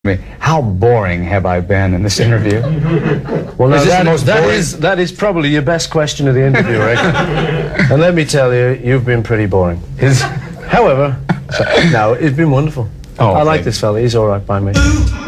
me, how boring have I been in this interview? Well, now that is probably your best question of the interview, Rick. And let me tell you, you've been pretty boring. However, no, it's been wonderful. I like this fella. He's all right by me.